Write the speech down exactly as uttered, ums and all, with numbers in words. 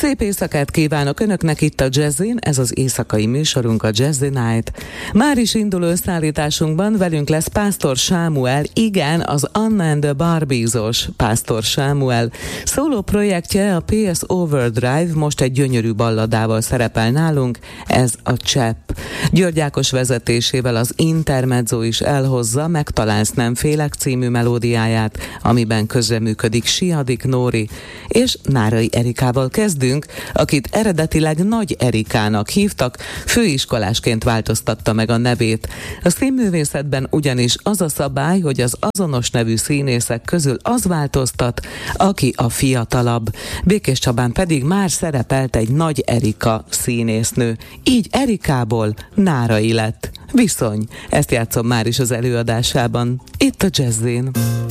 Szép éjszakát kívánok Önöknek itt a Jazzin, ez az éjszakai műsorunk, a Jazzy Night. Már is induló összeállításunkban velünk lesz Pásztor Sámuel, igen, az Anna and the Barbies-os Pásztor Sámuel. Szóló projektje, a pé es Overdrive, most egy gyönyörű balladával szerepel nálunk, ez a Csepp. György Ákos vezetésével az Intermezzo is elhozza Megtalálsz nem félek című melódiáját, amiben közreműködik Siadik Nóri, és Nárai Erikával kezdünk, akit eredetileg Nagy Erikának hívtak, főiskolásként változtatta meg a nevét. A színművészetben ugyanis az a szabály, hogy az azonos nevű színészek közül az változtat, aki a fiatalabb. Békés Csabán pedig már szerepelt egy Nagy Erika színésznő. Így Erikából Nárai lett. Viszony, ezt játszom már is az előadásában. Itt a Jazzin.